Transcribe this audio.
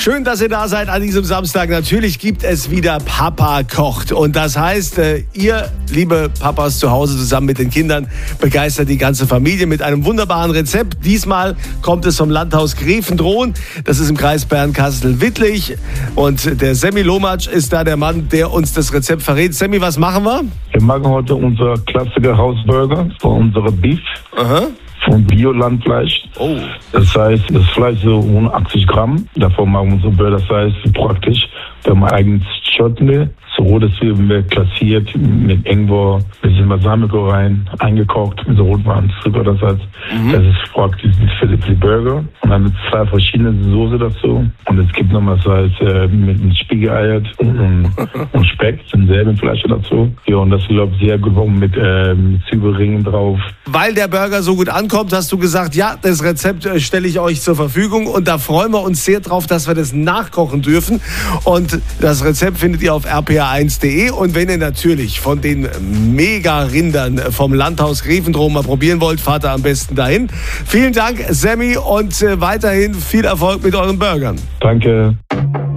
Schön, dass ihr da seid an diesem Samstag. Natürlich gibt es wieder Papa kocht. Und das heißt, ihr, liebe Papas zu Hause zusammen mit den Kindern, begeistert die ganze Familie mit einem wunderbaren Rezept. Diesmal kommt es vom Landhaus Gräfendrohn. Das ist im Kreis Bernkastel-Wittlich. Und der Semmi Lomatsch ist da der Mann, der uns das Rezept verrät. Semmi, was machen wir? Wir machen heute unser Klassiker Hausburger von unserer Beef. Aha. Von Bio-Landfleisch. Oh. Das heißt, das Fleisch so 180 Gramm. Davon machen wir unsere Burger. Das heißt, praktisch, wir haben eigenes Chutney. So rote Zwiebeln wird klassiert mit Ingwer, bisschen Balsamico rein, eingekocht mit so Rotweinzucker. Das heißt, das ist praktisch für die Burger. Und dann mit 2 verschiedene Soße dazu. Und es gibt noch was heißt, mit einem Spiegeleier und Speck, denselben Fleisch dazu. Ja, und das läuft sehr gut mit Zwiebelringen drauf. Weil der Burger so gut ankommt, hast du gesagt, ja, das Rezept stelle ich euch zur Verfügung. Und da freuen wir uns sehr drauf, dass wir das nachkochen dürfen. Und das Rezept findet ihr auf rpa1.de. Und wenn ihr natürlich von den Mega-Rindern vom Landhaus Gräfendrohn mal probieren wollt, fahrt ihr am besten dahin. Vielen Dank, Semmi, und weiterhin viel Erfolg mit euren Burgern. Danke.